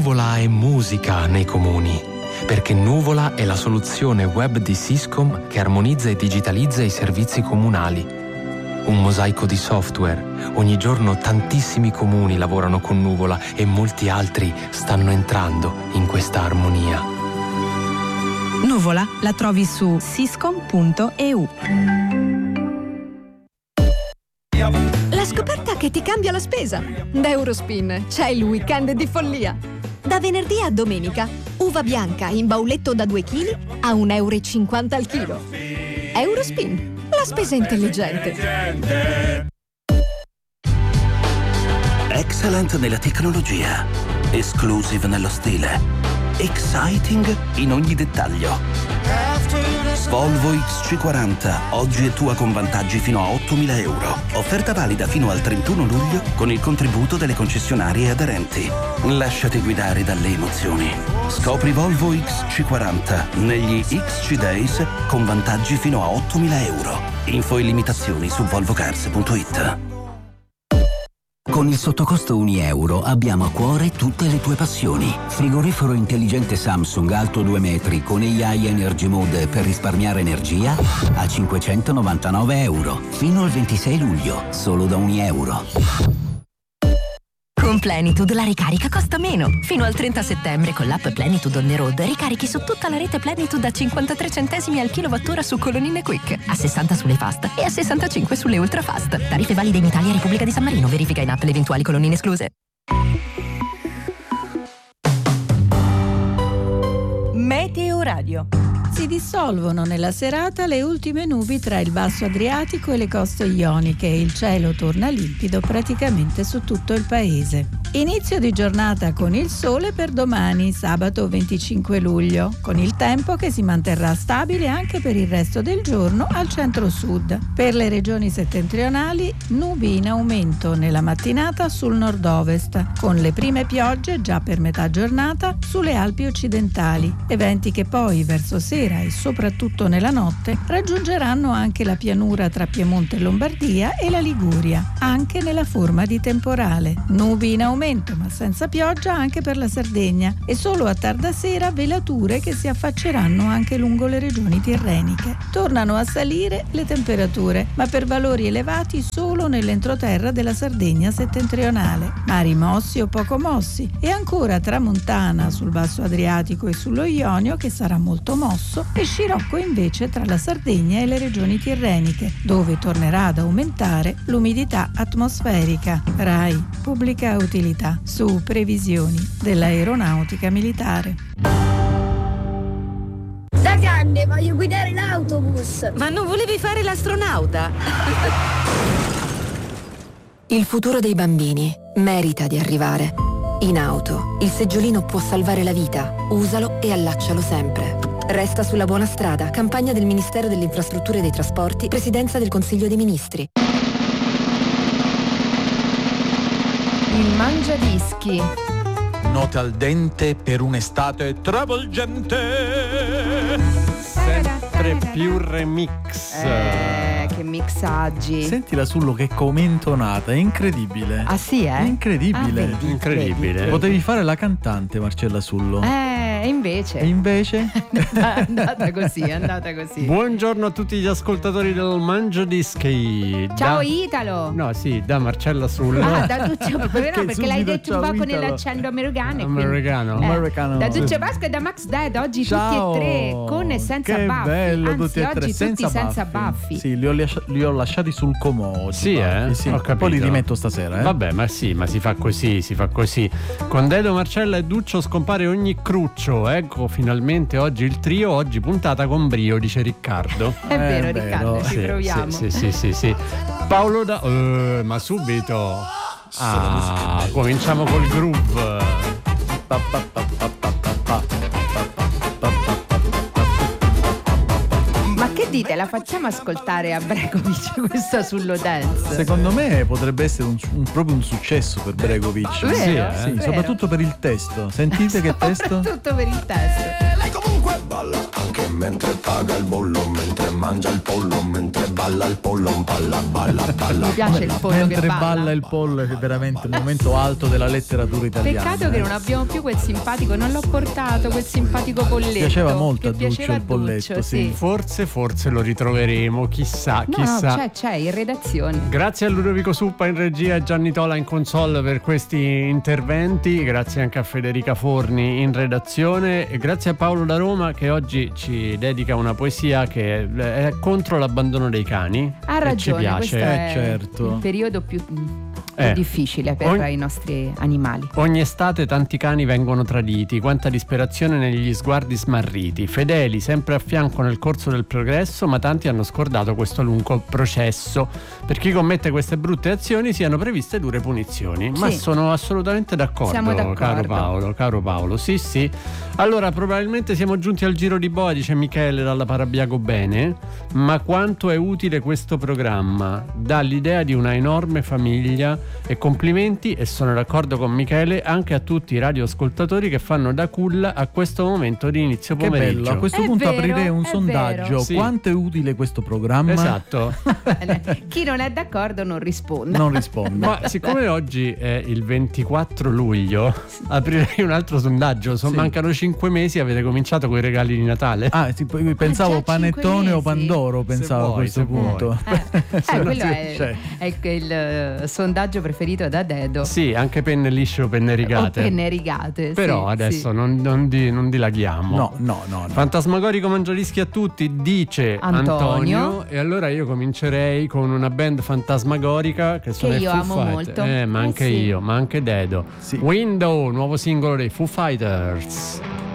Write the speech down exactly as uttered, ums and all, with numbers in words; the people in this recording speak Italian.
Nuvola è musica nei comuni, perché Nuvola è la soluzione web di Siscom che armonizza e digitalizza i servizi comunali. Un mosaico di software. Ogni giorno tantissimi comuni lavorano con Nuvola e molti altri stanno entrando in questa armonia. Nuvola la trovi su siscom punto e u. La scoperta che ti cambia la spesa. Da Eurospin c'è il weekend di follia. Da venerdì a domenica, uva bianca in bauletto da due chili a un euro e cinquanta al chilo. Eurospin, la spesa intelligente. Excellent nella tecnologia, exclusive nello stile, exciting in ogni dettaglio. Volvo X C quaranta, oggi è tua con vantaggi fino a ottomila euro. Offerta valida fino al trentuno luglio con il contributo delle concessionarie aderenti. Lasciati guidare dalle emozioni. Scopri Volvo X C quaranta negli X C Days con vantaggi fino a ottomila euro. Info e limitazioni su volvocars punto it. Con il sottocosto un euro abbiamo a cuore tutte le tue passioni. Frigorifero intelligente Samsung alto due metri con A I Energy Mode per risparmiare energia a cinquecentonovantanove euro. Fino al ventisei luglio, solo da un euro. Con Plenitude la ricarica costa meno. Fino al trenta settembre con l'app Plenitude on the road ricarichi su tutta la rete Plenitude a cinquantatré centesimi al kilowattora su colonnine Quick, a sessanta sulle fast e a sessantacinque sulle ultra fast. Tariffe valide in Italia e Repubblica di San Marino. Verifica in app le eventuali colonnine escluse. Meteo Radio. Si dissolvono nella serata le ultime nubi tra il basso Adriatico e le coste ioniche e il cielo torna limpido praticamente su tutto il paese. Inizio di giornata con il sole per domani, sabato venticinque luglio, con il tempo che si manterrà stabile anche per il resto del giorno al centro-sud. Per le regioni settentrionali, nubi in aumento nella mattinata sul nord-ovest, con le prime piogge già per metà giornata sulle Alpi occidentali, eventi che poi verso sera e soprattutto nella notte raggiungeranno anche la pianura tra Piemonte e Lombardia e la Liguria, anche nella forma di temporale. Nubi in aumento ma senza pioggia anche per la Sardegna e solo a tarda sera velature che si affacceranno anche lungo le regioni tirreniche. Tornano a salire le temperature, ma per valori elevati solo nell'entroterra della Sardegna settentrionale. Mari mossi o poco mossi e ancora tramontana sul basso Adriatico e sullo Ionio che sarà molto mosso e scirocco invece tra la Sardegna e le regioni tirreniche, dove tornerà ad aumentare l'umidità atmosferica. RAI, pubblica utilità, su previsioni dell'aeronautica militare. Da grande voglio guidare l'autobus. Ma non volevi fare l'astronauta? Il futuro dei bambini merita di arrivare. In auto, il seggiolino può salvare la vita. Usalo e allaccialo sempre. Resta sulla buona strada. Campagna del Ministero delle Infrastrutture e dei Trasporti, Presidenza del Consiglio dei Ministri. Il mangiadischi. Note al dente per un'estate travolgente. Sempre più remix. Eh, che mixaggi. Senti la Sullo che come intonata, è incredibile. Ah sì, eh? Incredibile. Ah, vedi, Incredibile. vedi. Potevi fare la cantante, Marcella Sullo. Eh, e invece? E invece? È andata così, è andata così. Buongiorno a tutti gli ascoltatori del Mangiadischi. Ciao da... Italo. No, sì, da Marcella Sullo. Ah, da Duccio, Perché no, perché l'hai subito detto un ciao, po' con Italo. l'accento americano. e quindi- Americano. Eh, Americano. Da Duccio Vasco e da Max Dead, oggi Ciao. tutti e tre, con e senza che baffi. bello, Anzi, tutti e tre oggi senza tutti senza baffi. baffi. Sì, li ho, lascia- li ho lasciati sul comodo. Sì, eh? Sì. Ho capito. Poi li rimetto stasera, eh? Vabbè, ma sì, ma si fa così, si fa così. Con Dedo, Marcella e Duccio scompare ogni cruccio. Ecco, finalmente oggi il trio, oggi puntata con brio, dice Riccardo. È Eh, vero, vero. Riccardo, ci Sì, proviamo. Sì, sì, sì, sì, sì. Paolo da... Eh, ma subito. Ah, cominciamo col groove. Pa, pa, pa, pa, pa, pa, pa, pa, pa, Ma che dite, la facciamo ascoltare a Bregovic questa sullo dance? Secondo me potrebbe essere un, un- proprio un successo per Bregovic. Vero? Sì, Vero. soprattutto per il testo. Sentite che testo? Soprattutto per il testo. Lei comunque balla anche mentre paga il bollo, mentre mangia il pollo, mentre balla il pollo, balla, balla, balla. Mi piace il pollo mentre che balla. balla il pollo, è veramente il momento alto della letteratura italiana. Peccato che non abbiamo più quel simpatico, non l'ho portato, quel simpatico polletto. Piaceva molto a che Duccio il polletto, Duccio, sì. Forse, forse lo ritroveremo, chissà, No, chissà. no, c'è, c'è in redazione. Grazie a Ludovico Suppa in regia e Gianni Tola in console per questi interventi, grazie anche a Federica Forni in redazione e grazie a Paolo da Roma che oggi ci dedica una poesia che è contro l'abbandono dei cani. Ha e ragione, ci piace. questo è Eh, certo. il periodo più, più Eh. difficile per Ogni- i nostri animali. Ogni estate tanti cani vengono traditi, quanta disperazione negli sguardi smarriti, fedeli, sempre a fianco nel corso del progresso, ma tanti hanno scordato questo lungo processo. Per chi commette queste brutte azioni siano previste dure punizioni. Ma Sì. sono assolutamente d'accordo, Siamo d'accordo. caro Paolo, caro Paolo, sì sì. Allora, probabilmente siamo giunti al giro di boa, dice Michele dalla Parabiago Bene, ma quanto è utile questo programma? Dà l'idea di una enorme famiglia e complimenti, e sono d'accordo con Michele, anche a tutti i radioascoltatori che fanno da culla a questo momento di inizio Che pomeriggio. bello, a questo È punto vero, aprirei un è sondaggio. vero. Sì. Quanto è utile questo programma? Esatto. Chi non è d'accordo non risponde. Non rispondo. Ma siccome oggi è il ventiquattro luglio, aprirei un altro sondaggio. So, Sì. Mancano cinque mesi, avete cominciato con i regali di Natale? Ah, sì, poi pensavo già cinque panettone o mesi. Pandoro, Se pensavo vuoi, a questo se vuoi. punto. Eh, eh, Se non quello si- è, cioè, è il eh, sondaggio preferito da Dedo. Sì, anche penne lisce o penne rigate. O penne rigate. Però sì, adesso sì. non, non, di- non dilaghiamo. No, no, no, no. Fantasmagorico Mangialischi a tutti, dice Antonio. Antonio. E allora io comincerei con una band fantasmagorica che sono i io Foo amo Fighters. molto. Eh, ma Eh, anche sì. io, ma anche Dedo. Sì. Window, nuovo singolo dei Foo Fighters.